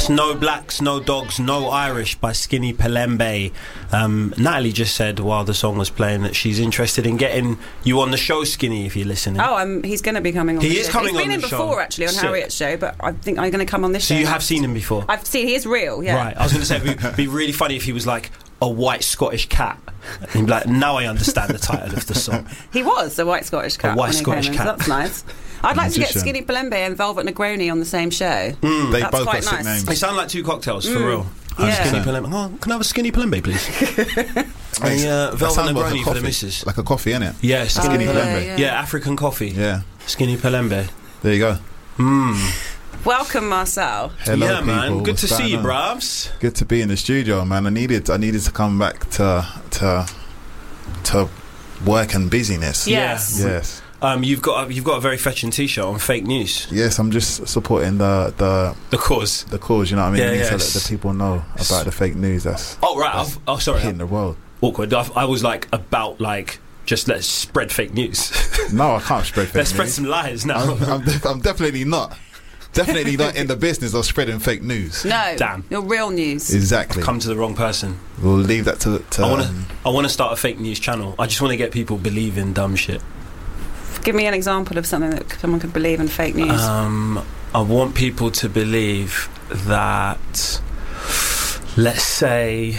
That's No Blacks, No Dogs, No Irish by Skinny Pelembe. Natalie just said while the song was playing that she's interested in getting you on the show, Skinny, if you're listening. Oh, he's going to be coming on the show. He is coming on the show. He's been in before, actually, on Harriet's show, but I think I'm going to come on this show. So you have seen him before? I've seen, he is real, yeah. Right, I was going to say, it'd be really funny if he was like a white Scottish cat. And he'd be like, now I understand the title of the song. He was a white Scottish cat. A white Scottish cat. So that's nice. I'd like to get Skinny Pelembe and Velvet Negroni on the same show. They That's both quite got sick nice. names. They sound like two cocktails, for real. Yeah. Skinny Pelembe. Oh, can I have a Skinny Pelembe, please? That Velvet sounds like Negroni a for the coffee. missus. Like a coffee, innit? Yeah, Skinny Pelembe. Yeah, African coffee. Yeah. Skinny Pelembe. There you go. Welcome, Marcel. Hello, yeah, man. people. Good to What's see you, going on? bravs. Good to be in the studio, man. I needed to come back to work and busyness. Yes. Yes. You've got a very fetching T-shirt on fake news. Yes, I'm just supporting the cause. the cause. You know what I mean? Yeah, We need yeah. to let the people know about the fake news that's Oh right. Sorry. hitting the world. Awkward. I was like about like just let's spread fake news. No, I can't spread fake Let's news. spread some lies now. I'm definitely not. Definitely not in the business of spreading fake news. No. Damn. You're real news. Exactly. Come to the wrong person. We'll leave that to I want to start a fake news channel. I just want to get people believing dumb shit. Give me an example of something that someone could believe in fake news. I want people to believe that, let's say,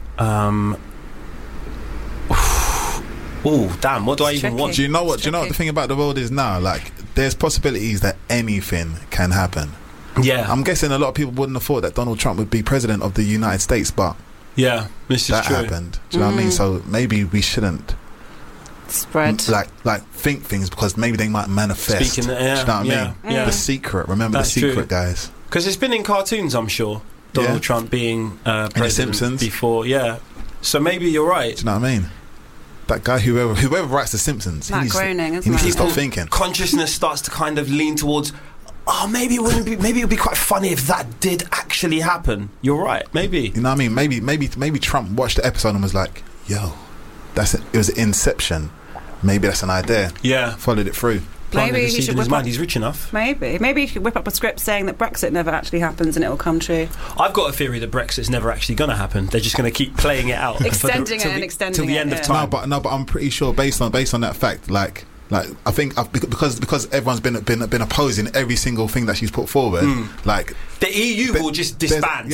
damn, what do I even Tricky. want? Do you know what? It's Do you know what the tricky. thing about the world is now? Like, there's possibilities that anything can happen. Yeah, I'm guessing a lot of people wouldn't have thought that Donald Trump would be president of the United States, but yeah, this is that true. happened. Do you know what I mean? So maybe we shouldn't Spread. like think things because maybe they might manifest. Speaking, Do you know what I mean? yeah. The secret. Remember That's the secret, true. guys. Because it's been in cartoons, I'm sure. Donald Yeah. Trump being president Simpsons. before, yeah. So maybe you're right. Do you know what I mean? That guy, whoever writes The Simpsons, Matt he needs Groening, he isn't needs to it? stop thinking. Consciousness starts to kind of lean towards, maybe it would be quite funny if that did actually happen. You're right, maybe. You know what I mean? Maybe Trump watched the episode and was like, "Yo, it was Inception. Maybe that's an idea." Yeah. Followed it through. Planted Maybe a he seed should in his whip mind. up. He's rich enough. Maybe he should whip up a script saying that Brexit never actually happens and it will come true. I've got a theory that Brexit's never actually going to happen. They're just going to keep playing it out, Extending it and extending till the it, end yeah. of time. No, but I'm pretty sure based on that fact, like I think because everyone's been opposing every single thing that she's put forward, like The EU will just disband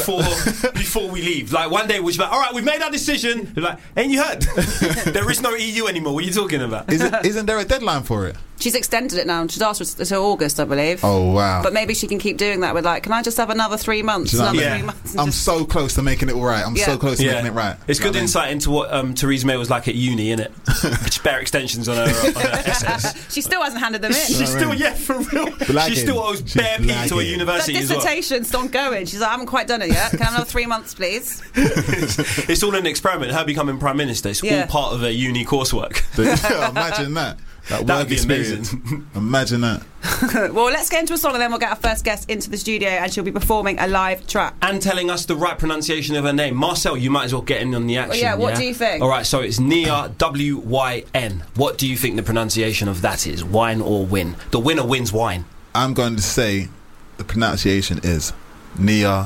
before we leave. Like one day we'll just be like, all right, we've made our decision. They're like, ain't you heard? There is no EU anymore. What are you talking about? isn't there a deadline for it? She's extended it now. She's asked for until August, I believe. Oh wow! But maybe she can keep doing that with like, can I just have another 3 months? Do you know what I Another mean? 3 months. and I'm just- so close to making it all right. I'm Yeah. so close to making it right. It's You know good what I mean? insight into what Theresa May was like at uni, innit? Spare extensions on her essays. She still hasn't handed them in. She's still, for real. Blagging. She still owes She's bare P to a blagging. That university as well. dissertation's still going. She's like, I haven't quite done it yet. Can I have another 3 months, please? It's all an experiment. Her becoming prime minister. It's Yeah. all part of her uni coursework. Imagine that. That That'd work be experience. amazing. Imagine that. Well, let's get into a song and then we'll get our first guest into the studio and she'll be performing a live track. And telling us the right pronunciation of her name. Marcel, you might as well get in on the action. yeah, what do you think? All right, so it's Nia, W-Y-N. What do you think the pronunciation of that is? Wine or win? The winner wins wine. I'm going to say the pronunciation is Nia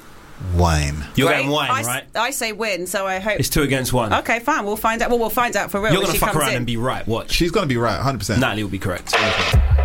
Wine. You're Great. getting wine, right? I say win, so I hope. It's 2 against 1. Okay, fine. We'll find out. Well, we'll find out for real. You're when going to she fuck comes around in. and be right. Watch. She's going to be right, 100%. Natalie will be correct.